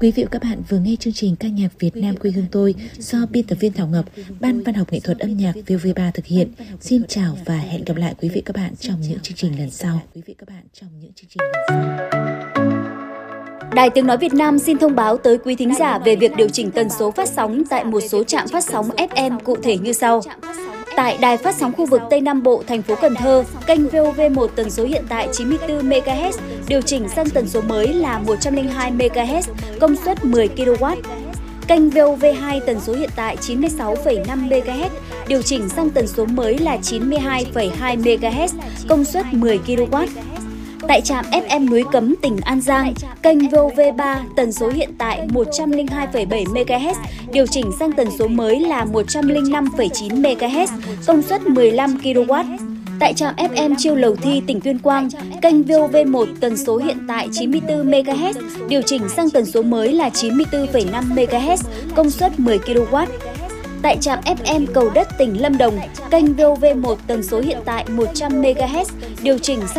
Quý vị và các bạn vừa nghe chương trình ca nhạc Việt Nam quê hương tôi do biên tập viên Thảo Ngọc, Ban Văn học nghệ thuật âm nhạc VV3 thực hiện. Xin chào và hẹn gặp lại quý vị và các bạn trong những chương trình lần sau. Đài Tiếng Nói Việt Nam xin thông báo tới quý thính giả về việc điều chỉnh tần số phát sóng tại một số trạm phát sóng FM cụ thể như sau. Tại Đài Phát sóng khu vực Tây Nam Bộ, thành phố Cần Thơ, kênh VOV1 tần số hiện tại 94 MHz điều chỉnh sang tần số mới là 102 MHz, công suất 10 kW. Kênh VOV2 tần số hiện tại 96,5 MHz điều chỉnh sang tần số mới là 92,2 MHz, công suất 10 kW. Tại trạm FM Núi Cấm, tỉnh An Giang, kênh VOV3 tần số hiện tại 102,7 MHz điều chỉnh sang tần số mới là 105,9 MHz, công suất 15 kW. Tại trạm FM Chiêu Lầu Thi, tỉnh Tuyên Quang, kênh VOV1 tần số hiện tại 94 MHz điều chỉnh sang tần số mới là 94,5 MHz, công suất 10 kW. Tại trạm FM Cầu Đất, tỉnh Lâm Đồng, kênh VOV1 tần số hiện tại 100 MHz điều chỉnh sang